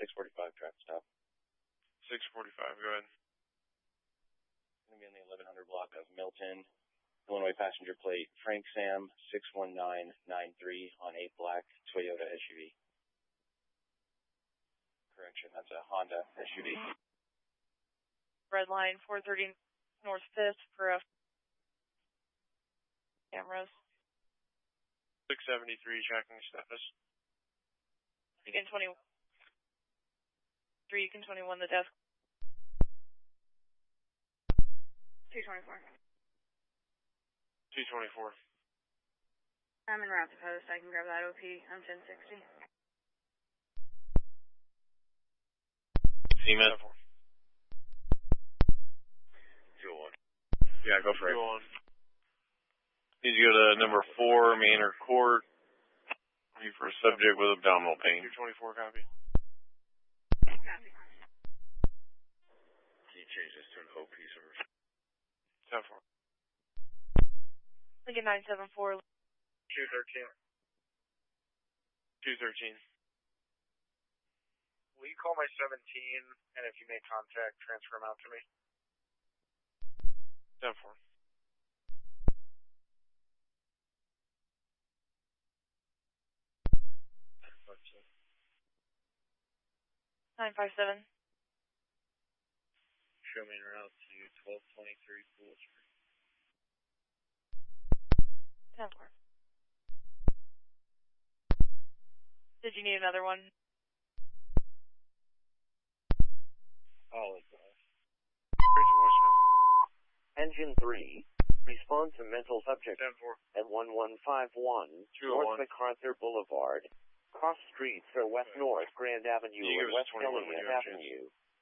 645 traffic stop. 645, go ahead. Going to be on the 1100 block of Milton. Illinois passenger plate Frank Sam 61993 on 8 black Toyota SUV. Correction, that's a Honda SUV. Red line 430 North 5th for cameras. 673 tracking status. Beacon 21. 3 Beacon 21 the desk. 224. 224. I'm in route to post. I can grab that OP. I'm 1060. CMED. 201. Yeah, go for it. 201. Need to go to number 4, Manor Court. Looking for a subject with abdominal pain. 224, copy. Copy. Can you change this to an OP service? 10-4. Lincoln 974. 213. 213. Will you call my 17, and if you make contact, transfer them out to me? 10-4. Nine 5-7. Show me en route to 1223 Pool Street. 10-4. Did you need another one? Engine 3, respond to mental subject 10-4. at 1151 North MacArthur Boulevard. Cross streets are West North Grand Avenue and West Elliott Avenue.